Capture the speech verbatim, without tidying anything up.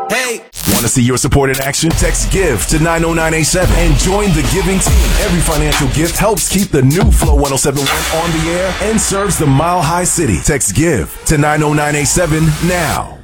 Hey! Want to see your support in action? Text GIVE to nine oh nine eight seven and join the giving team. Every financial gift helps keep the new Flow ten seventy-one on the air and serves the Mile High City. Text GIVE to nine oh nine eight seven now.